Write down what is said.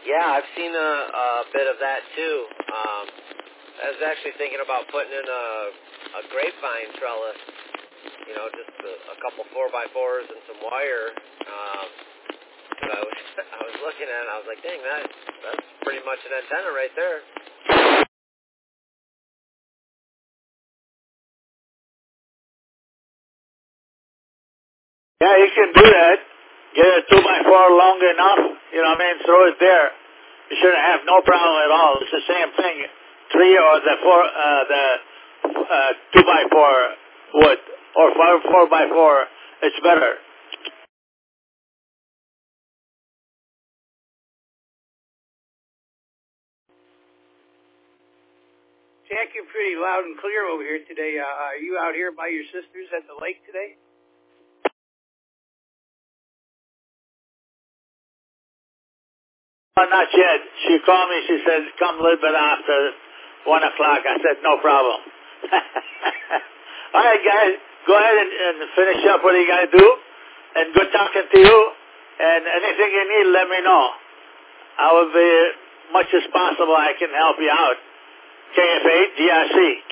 Yeah, I've seen a bit of that too. I was actually thinking about putting in a grapevine trellis, just a couple 4x4s and some wire. But I was looking at it and I was like, dang, that's pretty much an antenna right there. Yeah, you can do that. Get a 2x4 long enough, throw it there. You shouldn't have no problem at all. It's the same thing. 3 or the 2x4 wood or 4x4. It's better. Jack, you're pretty loud and clear over here today. Are you out here by your sisters at the lake today? Oh, not yet. She called me. She said, come a little bit after 1 o'clock. I said, no problem. All right, guys. Go ahead and finish up what you got to do. And good talking to you. And anything you need, let me know. I will be much as possible. I can help you out. KFA, GRC.